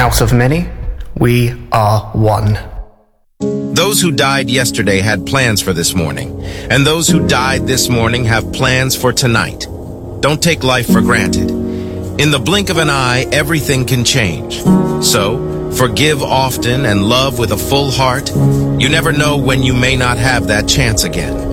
house of many, we are one. Those who died yesterday had plans for this morning, and those who died this morning have plans for tonight. Don't take life for granted. In the blink of an eye, everything can change. So, forgive often and love with a full heart. You never know when you may not have that chance again.